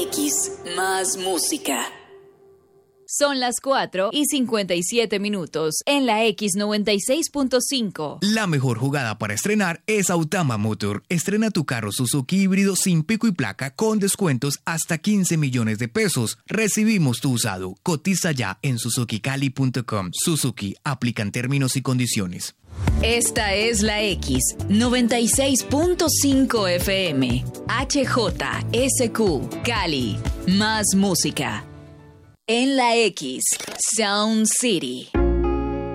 X, más música. Son las 4:57 en la X96.5. La mejor jugada para estrenar es Autama Motor. Estrena tu carro Suzuki híbrido sin pico y placa con descuentos hasta 15 millones de pesos. Recibimos tu usado. Cotiza ya en suzukicali.com. Suzuki, aplican términos y condiciones. Esta es la X96.5 FM. HJSQ, Cali. Más música. En la X, Sound City.